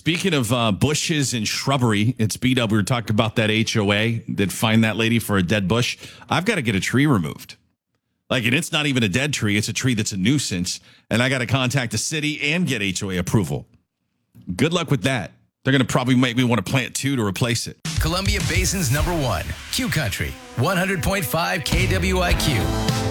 Speaking of bushes and shrubbery, it's B-Dub. We were talking about that HOA that fined that lady for a dead bush. I've got to get a tree removed. And it's not even a dead tree. It's a tree that's a nuisance. And I got to contact the city and get HOA approval. Good luck with that. They're going to probably make me want to plant 2 to replace it. Columbia Basin's #1, Q Country, 100.5 KWIQ.